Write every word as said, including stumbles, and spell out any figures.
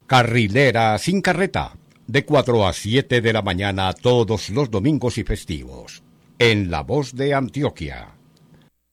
Carrilera sin carreta, de cuatro a siete de la mañana todos los domingos y festivos, en La Voz de Antioquia.